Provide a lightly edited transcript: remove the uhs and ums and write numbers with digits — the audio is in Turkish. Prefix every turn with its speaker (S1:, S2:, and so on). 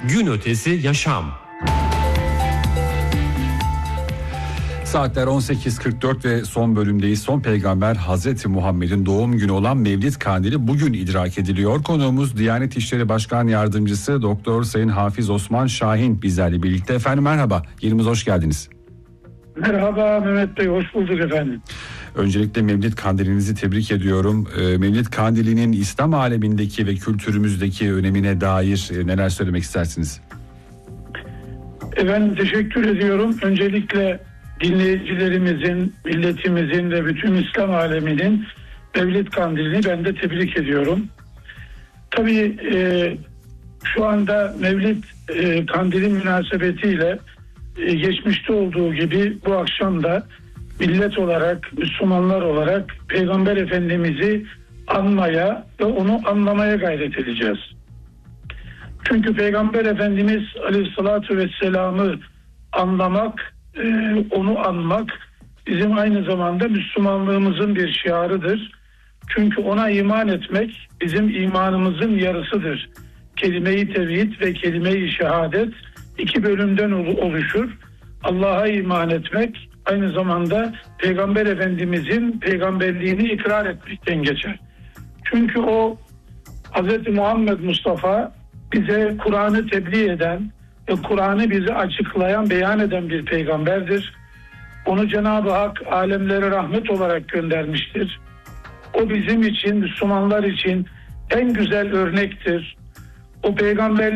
S1: Gün ötesi yaşam.
S2: Saatler 18.44 ve son bölümdeyiz. Son peygamber Hazreti Muhammed'in doğum günü olan Mevlid Kandili bugün idrak ediliyor. Konuğumuz Diyanet İşleri Başkan Yardımcısı Doktor Sayın Hafız Osman Şahin bizlerle birlikte. Efendim merhaba, yerimize hoş geldiniz.
S3: Merhaba Mehmet Bey, hoş bulduk efendim.
S2: Öncelikle Mevlid Kandilinizi tebrik ediyorum. Mevlid Kandili'nin İslam alemindeki ve kültürümüzdeki önemine dair neler söylemek istersiniz?
S3: Efendim teşekkür ediyorum. Öncelikle dinleyicilerimizin, milletimizin ve bütün İslam aleminin Mevlid Kandili'ni ben de tebrik ediyorum. Tabii şu anda Mevlid Kandili münasebetiyle geçmişte olduğu gibi bu akşam da millet olarak, Müslümanlar olarak Peygamber Efendimiz'i anmaya ve onu anlamaya gayret edeceğiz. Çünkü Peygamber Efendimiz Aleyhisselatü Vesselam'ı anlamak, onu anmak bizim aynı zamanda Müslümanlığımızın bir şiarıdır. Çünkü ona iman etmek bizim imanımızın yarısıdır. Kelime-i tevhid ve kelime-i şehadet iki bölümden oluşur. Allah'a iman etmek aynı zamanda Peygamber Efendimizin peygamberliğini ikrar etmekten geçer. Çünkü o Hz. Muhammed Mustafa bize Kur'an'ı tebliğ eden ve Kur'an'ı bize açıklayan, beyan eden bir peygamberdir. Onu Cenab-ı Hak alemlere rahmet olarak göndermiştir. O bizim için, Müslümanlar için en güzel örnektir. O peygamberlik